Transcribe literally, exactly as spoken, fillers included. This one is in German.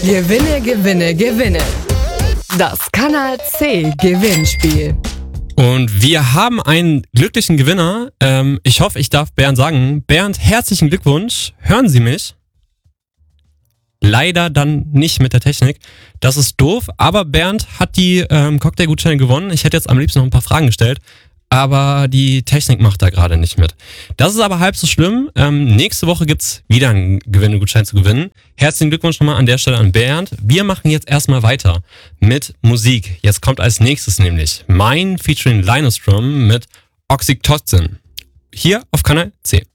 Gewinne, gewinne, gewinne. Das Kanal C Gewinnspiel. Und wir haben einen glücklichen Gewinner. Ähm, ich hoffe, ich darf Bernd sagen. Bernd, herzlichen Glückwunsch. Hören Sie mich? Leider dann nicht mit der Technik. Das ist doof, aber Bernd hat die ähm, Cocktailgutscheine gewonnen. Ich hätte jetzt am liebsten noch ein paar Fragen gestellt, aber die Technik macht da gerade nicht mit. Das ist aber halb so schlimm. Ähm, nächste Woche gibt's wieder einen Gewinnegutschein zu gewinnen. Herzlichen Glückwunsch nochmal an der Stelle an Bernd. Wir machen jetzt erstmal weiter mit Musik. Jetzt kommt als nächstes nämlich mein featuring Linus Drum mit Oxytocin. Hier auf Kanal C.